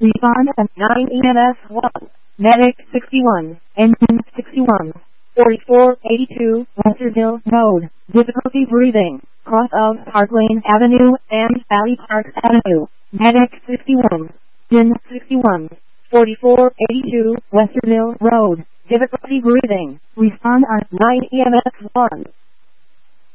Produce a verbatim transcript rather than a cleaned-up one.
Respond at nine E M S one. Medic sixty-one. Engine sixty-one. forty-four eighty-two Westerville Road. Difficulty breathing. Cross of Park Lane Avenue and Valley Park Avenue. Medic sixty-one. Engine sixty-one. forty-four eighty-two Westerville Road. Difficulty breathing. Respond on nine E M S one.